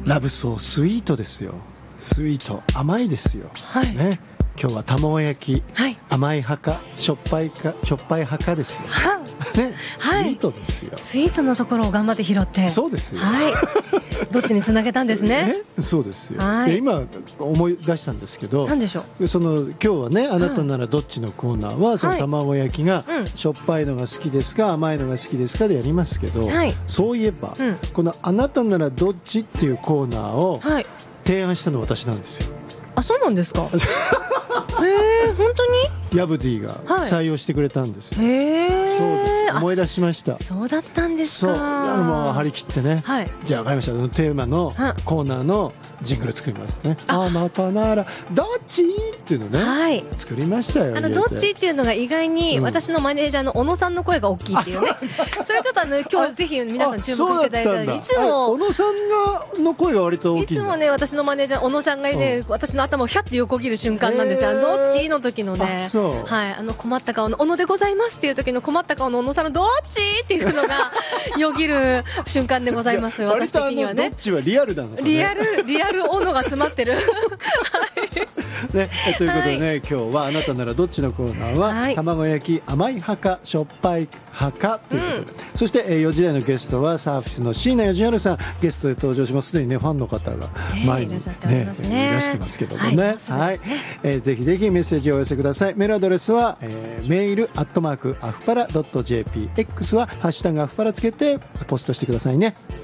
ラブソースイートですよ。スイート、甘いですよ。 はい。 ね。今日は卵焼き、 はい。 甘い派かしょっぱい派ですよ。ね、スイートですよ。 スイートのところを頑張って拾って。 そうですよ。 はい。どっちにつなげたんですね。 そうですよ。 はい。 今思い出したんですけど、 何でしょう。 今日はね、あなたならどっちのコーナーは、その卵焼きがしょっぱいのが好きですか、甘いのが好きですかでやりますけど、そういえば、このあなたならどっちっていうコーナーを提案したのは私なんですよ。 あ、そうなんですか。へえ、本当にヤブディが採用してくれたんですよ。 へえ、 そうです。思い出しました。 そうだったんですか。 そう、もう張り切ってね、じゃあ分かりました、テーマのコーナーのジングル作りますね。あなたならどっちっていうのね、作りましたよ。 どっちっていうのが意外に私のマネージャーの小野さんの声が大きいっていうね。それちょっと今日ぜひ皆さん注目していただいたら、いつも小野さんの声が割と大きい。 いつもね、私のマネージャー小野さんがね、私の頭をヒャッと横切る瞬間なんですよ。どっちの時のね、はい、困った顔の小野でございますっていう時の困った顔の小野さんのどっちっていうのがよぎる瞬間でございます。私的にはね。 どっちはリアルなのかね。 リアル小野が詰まってる。 ね、ということでね、今日はあなたならどっちのコーナーは、卵焼き甘い派かしょっぱい派かということで、そして4時台のゲストはサーフィスの椎名義治さんゲストで登場します。すでにねファンの方が前に、いらしてますけどもね、ぜひぜひメッセージをお寄せください。メールアドレスは、メール@アフパラ.jp、 X はハッシュタグアフパラつけてポストしてくださいね。